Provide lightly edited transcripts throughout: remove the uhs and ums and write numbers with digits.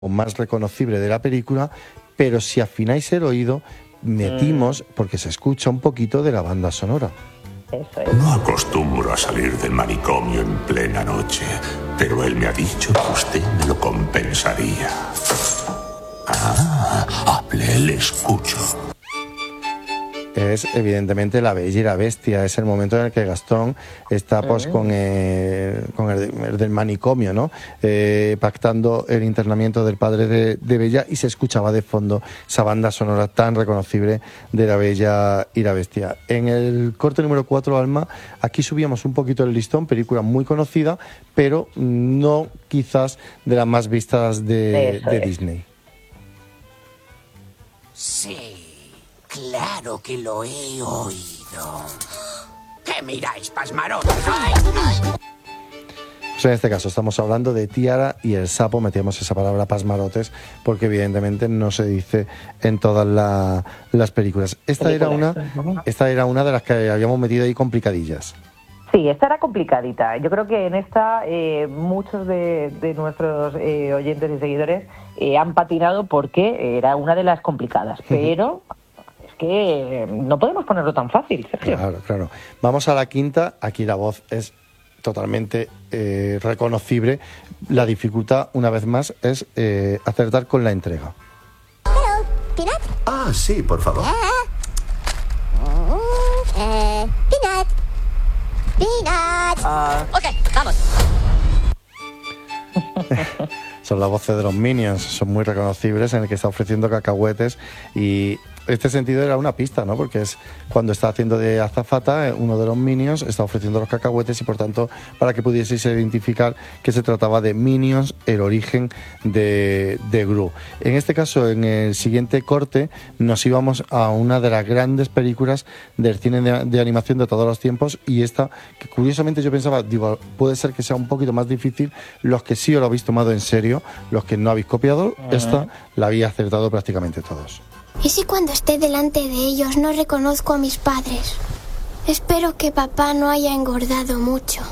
más reconocible de la película, pero si afináis el oído, metimos, porque se escucha un poquito de la banda sonora. Eso es. No acostumbro a salir del manicomio en plena noche, pero él me ha dicho que usted me lo compensaría. Hable, le escucho. Es evidentemente La Bella y la Bestia. Es el momento en el que Gastón está pues con el del manicomio, ¿no? Pactando el internamiento del padre de Bella, y se escuchaba de fondo esa banda sonora tan reconocible de La Bella y la Bestia. En el corte número 4, Alma, aquí subíamos un poquito el listón, película muy conocida, pero no quizás de las más vistas de Disney. Sí. Claro que lo he oído. ¿Qué miráis, pasmarotes? Pues en este caso estamos hablando de Tiara y el sapo. Metíamos esa palabra pasmarotes porque evidentemente no se dice en todas las películas. Esta era una de las que habíamos metido ahí complicadillas. Sí, esta era complicadita. Yo creo que en esta muchos de nuestros oyentes y seguidores han patinado porque era una de las complicadas, pero... que no podemos ponerlo tan fácil, Sergio. Claro. Vamos a la quinta. Aquí la voz es totalmente reconocible. La dificultad, una vez más, es acertar con la entrega. Hello, Peanut. Ah, sí, por favor. Peanut. Ok, vamos. Son las voces de los Minions, son muy reconocibles, en el que está ofreciendo cacahuetes, y este sentido era una pista, ¿no? Porque es cuando está haciendo de azafata, uno de los Minions está ofreciendo los cacahuetes, y por tanto, para que pudieseis identificar que se trataba de Minions, el origen de Gru. En este caso, en el siguiente corte, nos íbamos a una de las grandes películas del cine de animación de todos los tiempos, y esta, que curiosamente yo pensaba, digo, puede ser que sea un poquito más difícil. Los que sí os lo habéis tomado en serio, los que no habéis copiado, esta la había acertado prácticamente todos. ¿Y si cuando esté delante de ellos no reconozco a mis padres? Espero que papá no haya engordado mucho.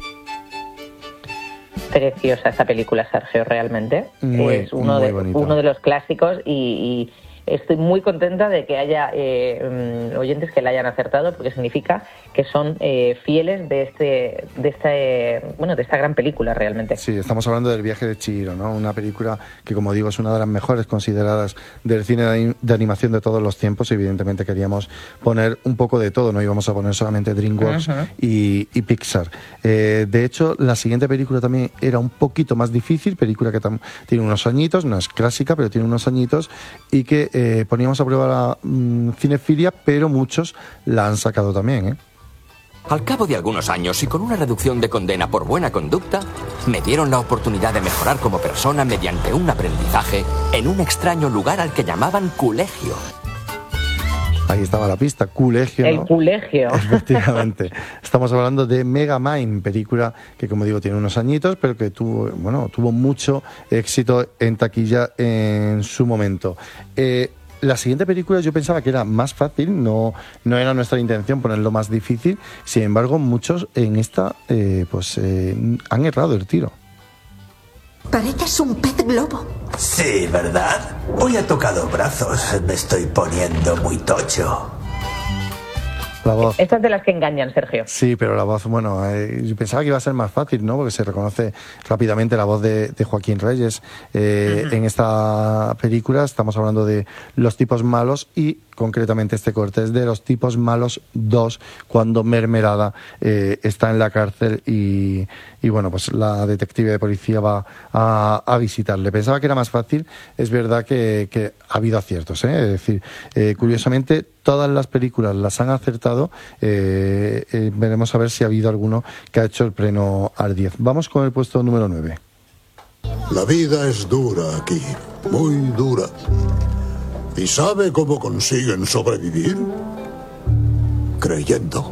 Preciosa esta película, Sergio, realmente. Es uno de los clásicos, y estoy muy contenta de que haya oyentes que la hayan acertado, porque significa que son fieles de esta gran película, realmente. Sí, estamos hablando del Viaje de Chihiro, ¿no? Una película que, como digo, es una de las mejores consideradas del cine de animación de todos los tiempos. Evidentemente queríamos poner un poco de todo, no íbamos a poner solamente DreamWorks y Pixar. De hecho, la siguiente película también era un poquito más difícil, película que tiene unos añitos, no es clásica, pero tiene unos añitos, y que poníamos a prueba la cinefilia, pero muchos la han sacado también, ¿eh? Al cabo de algunos años y con una reducción de condena por buena conducta, me dieron la oportunidad de mejorar como persona mediante un aprendizaje en un extraño lugar al que llamaban colegio. Ahí estaba la pista, colegio, ¿no? El colegio. Efectivamente. Estamos hablando de Megamind, película que, como digo, tiene unos añitos, pero que tuvo mucho éxito en taquilla en su momento. La siguiente película yo pensaba que era más fácil, no era nuestra intención ponerlo más difícil. Sin embargo, muchos en esta han errado el tiro. Pareces un pez globo. Sí, ¿verdad? Hoy ha tocado brazos. Me estoy poniendo muy tocho. La voz. Estas de las que engañan, Sergio. Sí, pero la voz, yo pensaba que iba a ser más fácil, ¿no? Porque se reconoce rápidamente la voz de Joaquín Reyes. En esta película estamos hablando de Los tipos malos, y concretamente este corte es de Los tipos malos 2, cuando Mermelada está en la cárcel y bueno, pues la detective de policía va a visitarle. Pensaba que era más fácil. Es verdad que ha habido aciertos, ¿eh? Es decir, curiosamente todas las películas las han acertado. Veremos a ver si ha habido alguno que ha hecho el pleno al 10. Vamos con el puesto número 9. La vida es dura aquí, muy dura. ¿Y sabe cómo consiguen sobrevivir? Creyendo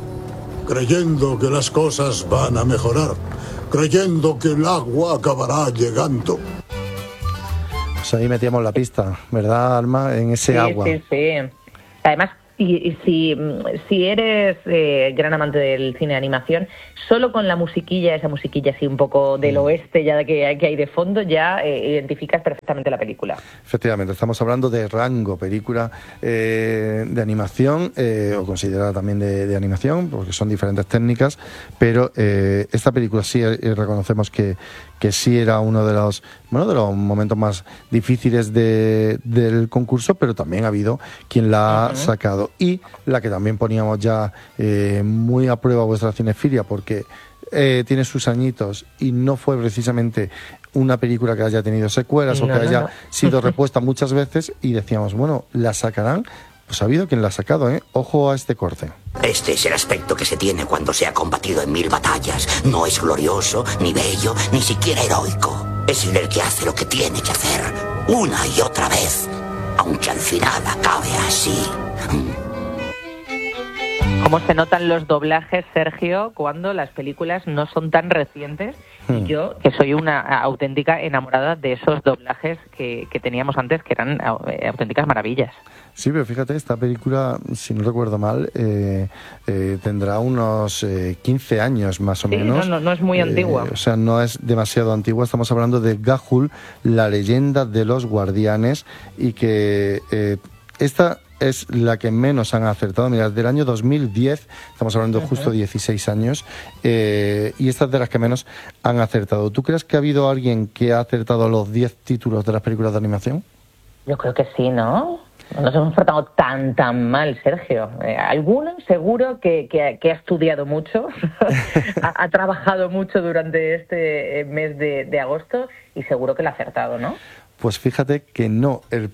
que las cosas van a mejorar, creyendo que el agua acabará llegando. Pues ahí metíamos la pista, ¿verdad, Alma? En ese agua. Sí. Además, Y si eres gran amante del cine de animación, solo con la musiquilla, esa musiquilla así un poco del oeste ya que hay de fondo, ya identificas perfectamente la película. Efectivamente, estamos hablando de Rango, película de animación, o considerada también de animación, porque son diferentes técnicas, pero esta película sí reconocemos que sí era uno de los momentos más difíciles del concurso, pero también ha habido quien la ha sacado. Y la que también poníamos ya muy a prueba vuestra cinefilia, porque tiene sus añitos y no fue precisamente una película que haya tenido secuelas o que haya sido repuesta muchas veces, y decíamos, bueno, ¿la sacarán? Pues ha habido quien la ha sacado, ¿eh? Ojo a este corte. Este es el aspecto que se tiene cuando se ha combatido en 1000 batallas. No es glorioso, ni bello, ni siquiera heroico. Es el que hace lo que tiene que hacer, una y otra vez, aunque al final acabe así. ¿Cómo se notan los doblajes, Sergio, cuando las películas no son tan recientes? Y yo, que soy una auténtica enamorada de esos doblajes que teníamos antes, que eran auténticas maravillas. Sí, pero fíjate, esta película, si no recuerdo mal, tendrá unos 15 años más o menos. No es muy antigua. O sea, no es demasiado antigua. Estamos hablando de Ga'Hoole, la leyenda de los guardianes, y que esta es la que menos han acertado. Mira, del año 2010, estamos hablando justo 16 años, y esta es de las que menos han acertado. ¿Tú crees que ha habido alguien que ha acertado los 10 títulos de las películas de animación? Yo creo que sí, ¿no? No nos hemos portado tan mal, Sergio. Alguno seguro que ha estudiado mucho, ha trabajado mucho durante este mes de agosto, y seguro que lo ha acertado, ¿no? Pues fíjate que no, el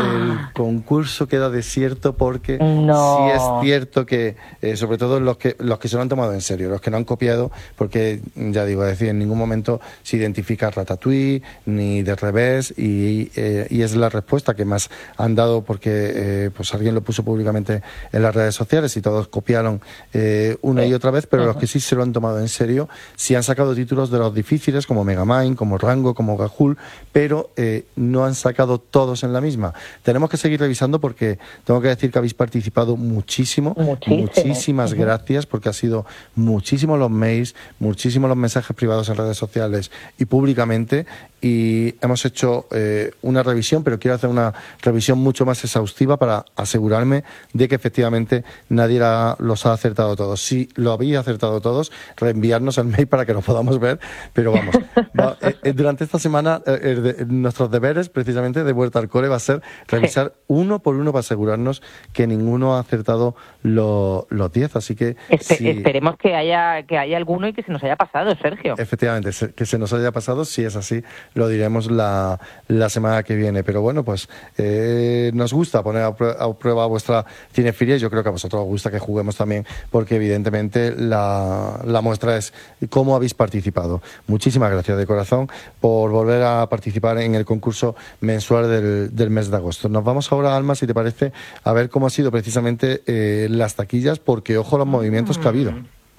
concurso queda desierto porque sí es cierto que, sobre todo los que se lo han tomado en serio, los que no han copiado, porque ya digo, es decir, en ningún momento se identifica Ratatouille ni de revés, y es la respuesta que más han dado, porque pues alguien lo puso públicamente en las redes sociales y todos copiaron una y otra vez, pero los que sí se lo han tomado en serio sí han sacado títulos de los difíciles, como Megamind, como Rango, como Ga'Hoole, pero no han sacado todos en la misma. Tenemos que seguir revisando, porque tengo que decir que habéis participado muchísimo. Muchísimas gracias, porque ha sido muchísimos los mails, muchísimos los mensajes privados en redes sociales y públicamente, y hemos hecho una revisión, pero quiero hacer una revisión mucho más exhaustiva para asegurarme de que efectivamente nadie los ha acertado todos. Si lo habéis acertado todos, reenviarnos el mail para que lo podamos ver, pero vamos, durante esta semana nuestros deberes precisamente de Vuelta al Cole va a ser revisar uno por uno para asegurarnos que ninguno ha acertado los 10, así que esperemos que haya alguno y que se nos haya pasado, Sergio. Efectivamente, que se nos haya pasado. Si es así, lo diremos la semana que viene, pero bueno, pues nos gusta poner a prueba vuestra cinefilia. Yo creo que a vosotros os gusta que juguemos también, porque evidentemente la muestra es cómo habéis participado. Muchísimas gracias de corazón por volver a participar en el concurso mensual del mes de agosto. Nos vamos ahora, Alma, si te parece, a ver cómo ha sido precisamente las taquillas, porque ojo los movimientos que ha habido.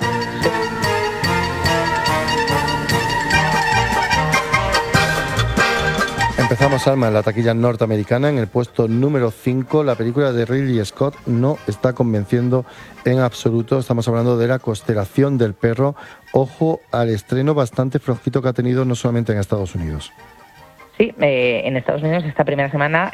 Empezamos, Alma, en la taquilla norteamericana. En el puesto número 5, la película de Ridley Scott no está convenciendo en absoluto. Estamos hablando de La constelación del perro. Ojo al estreno bastante flojito que ha tenido, no solamente en Estados Unidos. Sí, en Estados Unidos esta primera semana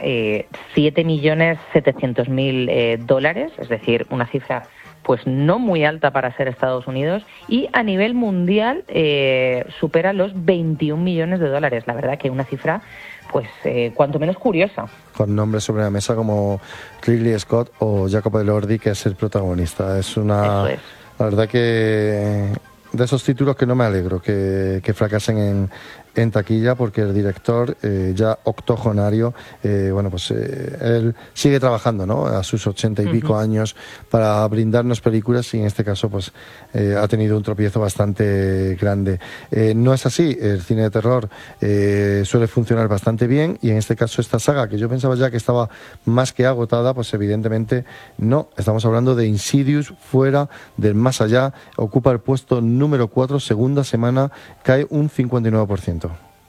7.700.000 dólares, es decir, una cifra pues no muy alta para ser Estados Unidos, y a nivel mundial supera los 21 millones de dólares. La verdad que una cifra pues cuanto menos curiosa. Con nombres sobre la mesa como Ridley Scott o Jacob Elordi, que es el protagonista. La verdad que de esos títulos que no me alegro que fracasen en taquilla, porque el director, ya octogenario, él sigue trabajando, ¿no?, a sus 80 y pico años, para brindarnos películas, y en este caso pues ha tenido un tropiezo bastante grande. No es así, el cine de terror suele funcionar bastante bien, y en este caso esta saga, que yo pensaba ya que estaba más que agotada, pues evidentemente no. Estamos hablando de Insidious, Fuera del Más Allá, ocupa el puesto número 4, segunda semana, cae un 59%.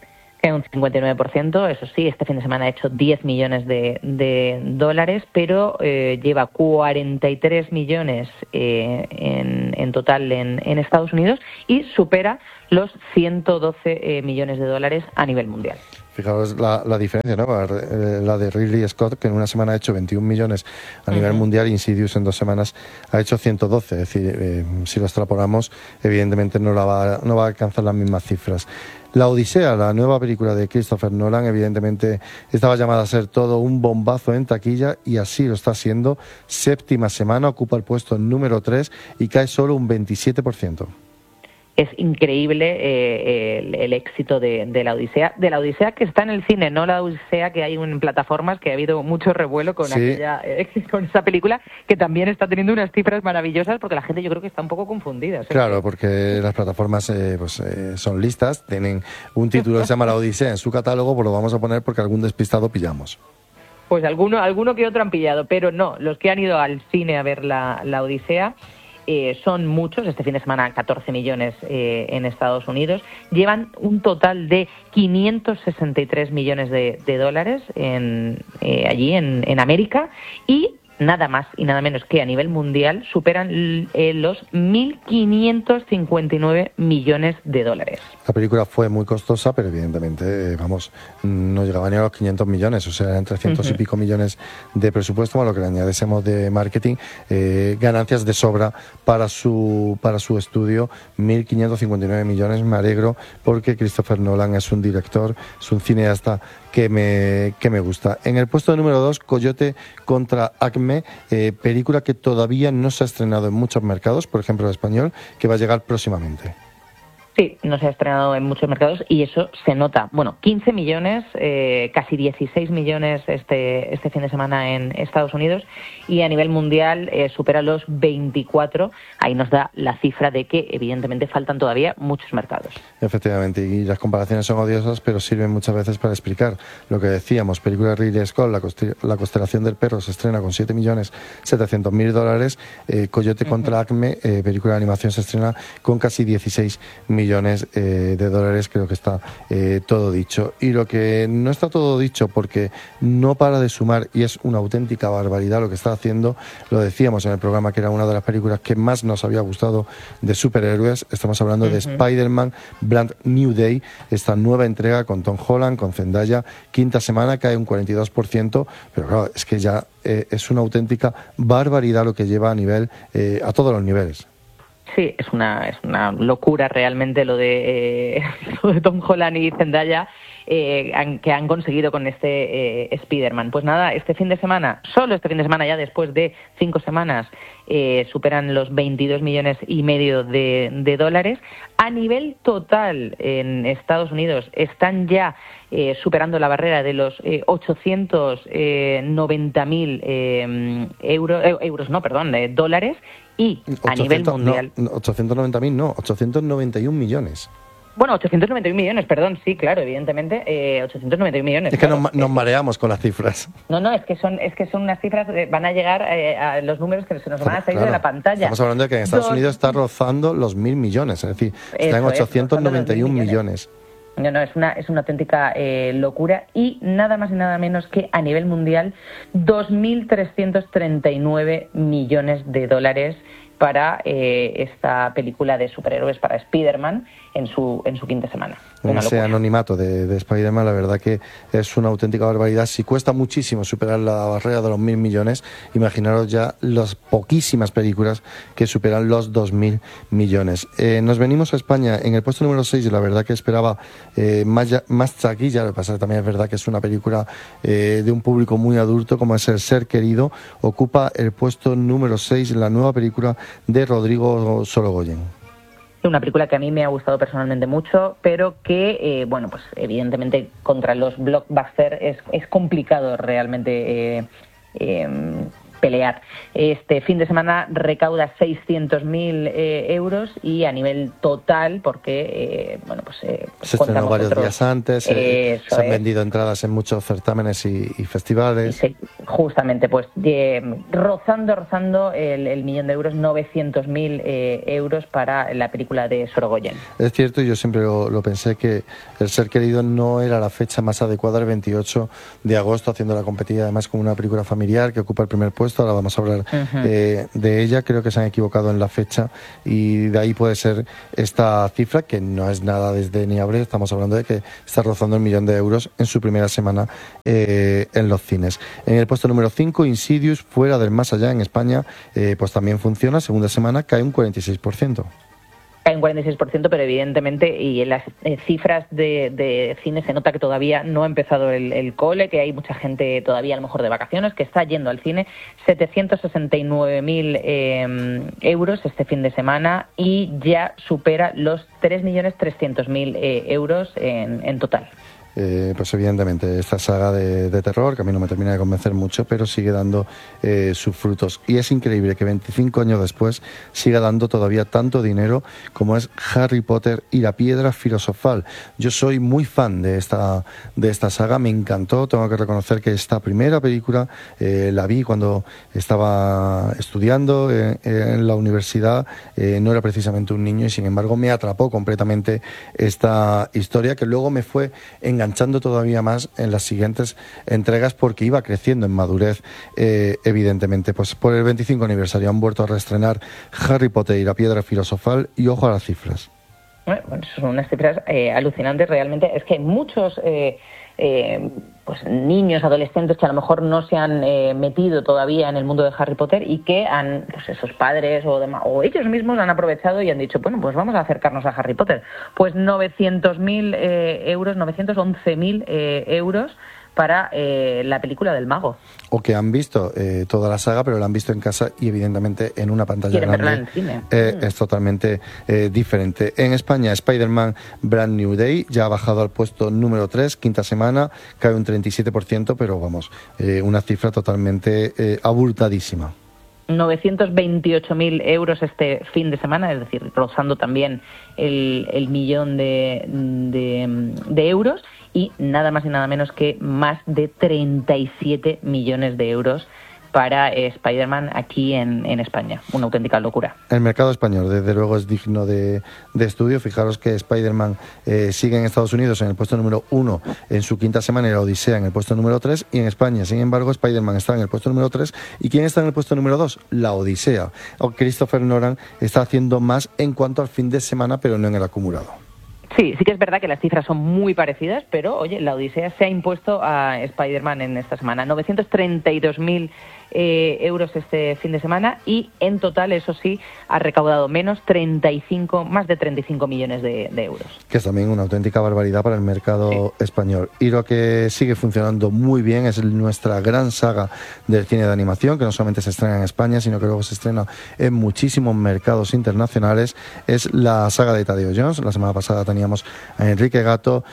Un 59%, eso sí, este fin de semana ha hecho 10 millones de dólares, pero lleva 43 millones en total en Estados Unidos y supera los 112 millones de dólares a nivel mundial. Fijaos la diferencia, ¿no? La de Ridley Scott, que en una semana ha hecho 21 millones a nivel mundial, Insidious en 2 semanas ha hecho 112. Es decir, si lo extrapolamos, evidentemente no va a alcanzar las mismas cifras. La Odisea, la nueva película de Christopher Nolan, evidentemente estaba llamada a ser todo un bombazo en taquilla y así lo está siendo. 7ª semana, ocupa el puesto número 3 y cae solo un 27%. Es increíble el éxito de la Odisea que está en el cine, no la Odisea que hay en plataformas, que ha habido mucho revuelo con con esa película, que también está teniendo unas cifras maravillosas, porque la gente yo creo que está un poco confundida. Claro, porque las plataformas son listas, tienen un título que se llama La Odisea en su catálogo, pues lo vamos a poner porque algún despistado pillamos. Pues alguno que otro han pillado, pero no, los que han ido al cine a ver la Odisea son muchos. Este fin de semana 14 millones en Estados Unidos. Llevan un total de 563 millones de dólares allí en América, y nada más y nada menos que a nivel mundial superan los 1.559 millones de dólares. La película fue muy costosa, pero evidentemente, no llegaba ni a los 500 millones, o sea, eran 300 y pico millones de presupuesto, a lo que le añadésemos de marketing, ganancias de sobra para su estudio, 1.559 millones. Me alegro porque Christopher Nolan es un director, es un cineasta que me gusta. En el puesto número 2, Coyote contra Acme, película que todavía no se ha estrenado en muchos mercados, por ejemplo el español, que va a llegar próximamente. Sí, no se ha estrenado en muchos mercados y eso se nota. Bueno, 15 millones, casi 16 millones este fin de semana en Estados Unidos, y a nivel mundial supera los 24. Ahí nos da la cifra de que evidentemente faltan todavía muchos mercados. Efectivamente, y las comparaciones son odiosas, pero sirven muchas veces para explicar lo que decíamos. Película de Ridley Scott, La constelación del perro, se estrena con 7.700.000 dólares. Coyote contra Acme, película de animación, se estrena con casi 16 millones de dólares. Creo que está todo dicho. Y lo que no está todo dicho, porque no para de sumar y es una auténtica barbaridad lo que está haciendo, lo decíamos en el programa que era una de las películas que más nos había gustado de superhéroes. Estamos hablando de Spider-Man Brand New Day, esta nueva entrega con Tom Holland, con Zendaya. 5ª semana, cae un 42%, pero claro, es que ya es una auténtica barbaridad lo que lleva a todos los niveles. Sí, es una locura realmente lo de Tom Holland y Zendaya que han conseguido con este Spider-Man. Pues nada, solo este fin de semana, ya después de 5 semanas, superan los 22 millones y medio de dólares. A nivel total en Estados Unidos están ya superando la barrera de los 890.000 dólares. Y a nivel mundial... 890.000 no, 891 millones. Bueno, 891 millones, perdón, sí, claro, evidentemente, 891 millones. Es que nos mareamos con las cifras. No, es que son unas cifras, van a llegar a los números que se nos van a salir de la pantalla. Estamos hablando de que en Estados Unidos está rozando los 1.000 millones, es decir, está en 891 millones. No, es una auténtica locura, y nada más y nada menos que a nivel mundial 2.339 millones de dólares para esta película de superhéroes, para Spider-Man, en su 5ª semana. Ese anonimato de Spider-Man, la verdad que es una auténtica barbaridad. Si cuesta muchísimo superar la barrera de los 1.000 millones, imaginaros ya las poquísimas películas que superan los 2.000 millones. Nos venimos a España en el puesto número 6, y la verdad que esperaba más taquilla. Lo que pasa es que también es verdad que es una película de un público muy adulto, como es El ser querido. Ocupa el puesto número 6, la nueva película de Rodrigo Sorogoyen. Una película que a mí me ha gustado personalmente mucho, pero que, pues evidentemente contra los blockbusters es complicado realmente pelear. Este fin de semana recauda 600.000 euros y a nivel total, porque se estrenó varios días antes, se han vendido entradas en muchos certámenes y festivales. Sí, justamente, pues rozando el millón de euros, 900.000 euros para la película de Sorogoyen. Es cierto, yo siempre lo pensé, que El ser querido no era la fecha más adecuada, el 28 de agosto, haciendo la competida además como una película familiar que ocupa el primer puesto. Ahora vamos a hablar de ella. Creo que se han equivocado en la fecha y de ahí puede ser esta cifra, que no es nada desdeñable. Estamos hablando de que está rozando el millón de euros en su primera semana en los cines. En el puesto número 5, Insidious, Fuera del Más Allá, en España, pues también funciona. Segunda semana cae un 46%. Cae un 46%, pero evidentemente, y en las cifras de cine se nota que todavía no ha empezado el cole, que hay mucha gente todavía a lo mejor de vacaciones que está yendo al cine. 769.000 euros este fin de semana y ya supera los 3.300.000 euros en total. Pues evidentemente esta saga de terror, que a mí no me termina de convencer mucho, pero sigue dando sus frutos, y es increíble que 25 años después siga dando todavía tanto dinero como es Harry Potter y la Piedra Filosofal. Yo soy muy fan de esta saga, me encantó. Tengo que reconocer que esta primera película la vi cuando estaba estudiando en la universidad, no era precisamente un niño, y sin embargo me atrapó completamente esta historia, que luego me fue enganchando todavía más en las siguientes entregas, porque iba creciendo en madurez. Evidentemente, pues por el 25 aniversario han vuelto a reestrenar Harry Potter y la Piedra Filosofal, y ojo a las cifras. Bueno, son unas cifras alucinantes realmente. Es que hay muchos pues niños, adolescentes que a lo mejor no se han metido todavía en el mundo de Harry Potter y que han, pues esos padres o ellos mismos han aprovechado y han dicho, bueno, pues vamos a acercarnos a Harry Potter. Pues 900.000 euros, 911.000 euros para la película del mago. O que han visto toda la saga, pero la han visto en casa y evidentemente en una pantalla grande. Verla en cine. Es totalmente diferente. En España, Spider-Man Brand New Day ya ha bajado al puesto número 3, quinta semana, cae un 37%, pero vamos, una cifra totalmente abultadísima. 928.000 euros este fin de semana, es decir, rozando también el millón de euros, y nada más y nada menos que más de 37 millones de euros para Spider-Man aquí en España. Una auténtica locura. El mercado español, desde luego, es digno de estudio. Fijaros que Spider-Man sigue en Estados Unidos en el puesto número 1 en su quinta semana, y la Odisea en el puesto número 3, y en España, sin embargo, Spider-Man está en el puesto número 3. ¿Y quién está en el puesto número 2? La Odisea. Christopher Nolan está haciendo más en cuanto al fin de semana, pero no en el acumulado. Sí que es verdad que las cifras son muy parecidas, pero oye, la Odisea se ha impuesto a Spider-Man en esta semana. 932.000 euros este fin de semana, y en total, eso sí, ha recaudado más de 35 millones de euros. Que es también una auténtica barbaridad para el mercado español. Y lo que sigue funcionando muy bien es nuestra gran saga del cine de animación, que no solamente se estrena en España, sino que luego se estrena en muchísimos mercados internacionales. Es la saga de Tadeo Jones. La semana pasada teníamos a Enrique Gato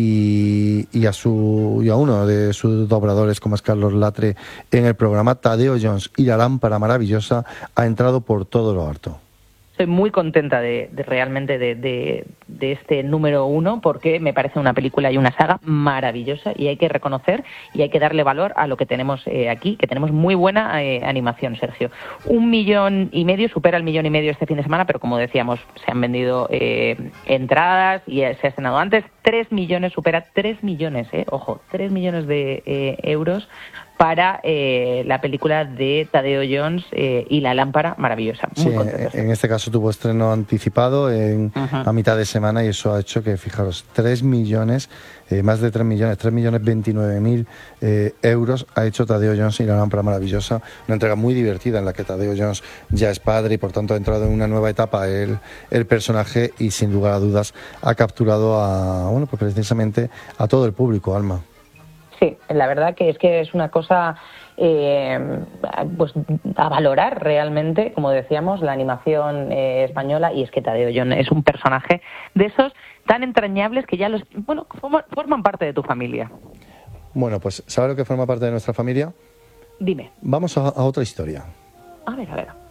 y a uno de sus dobladores, como es Carlos Latre, en el programa. Tadeo Jones y la lámpara maravillosa ha entrado por todo lo alto. Estoy muy contenta realmente de este número 1, porque me parece una película y una saga maravillosa, y hay que reconocer y hay que darle valor a lo que tenemos aquí, que tenemos muy buena animación, Sergio. 1,5 millones, supera el 1,5 millones este fin de semana, pero como decíamos, se han vendido entradas y se ha estrenado antes. 3 millones, supera 3 millones, ojo, 3 millones de euros para la película de Tadeo Jones y la lámpara maravillosa. Muy sí, en este caso tuvo estreno anticipado a mitad de semana, y eso ha hecho que, fijaros, 3 millones, más de 3 millones, 3.029.000 euros ha hecho Tadeo Jones y la lámpara maravillosa. Una entrega muy divertida en la que Tadeo Jones ya es padre y por tanto ha entrado en una nueva etapa el personaje, y sin lugar a dudas ha capturado pues precisamente a todo el público, Alma. Sí, la verdad que es una cosa pues a valorar realmente, como decíamos, la animación española, y es que Tadeo Jones es un personaje de esos tan entrañables que ya forman parte de tu familia. Bueno, pues ¿sabes lo que forma parte de nuestra familia? Dime. Vamos a otra historia. A ver.